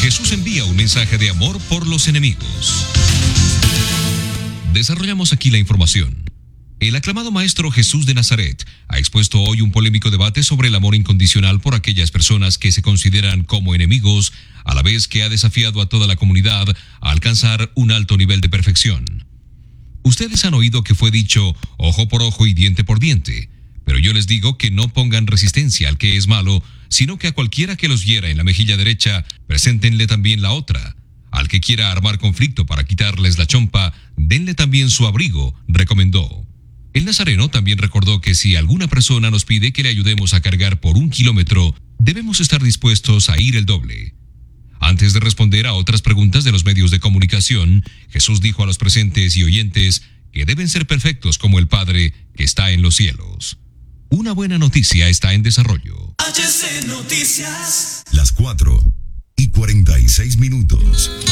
Jesús envía un mensaje de amor por los enemigos. Desarrollamos aquí la información. El aclamado maestro Jesús de Nazaret ha expuesto hoy un polémico debate sobre el amor incondicional por aquellas personas que se consideran como enemigos, a la vez que ha desafiado a toda la comunidad a alcanzar un alto nivel de perfección. Ustedes han oído que fue dicho ojo por ojo y diente por diente, pero yo les digo que no pongan resistencia al que es malo, sino que a cualquiera que los hiera en la mejilla derecha, preséntenle también la otra. Al que quiera armar conflicto para quitarles la chompa, denle también su abrigo, recomendó. El nazareno también recordó que si alguna persona nos pide que le ayudemos a cargar por 1 kilómetro, debemos estar dispuestos a ir el doble. Antes de responder a otras preguntas de los medios de comunicación, Jesús dijo a los presentes y oyentes que deben ser perfectos como el Padre que está en los cielos. Una buena noticia está en desarrollo. HC Noticias. Las 4:46.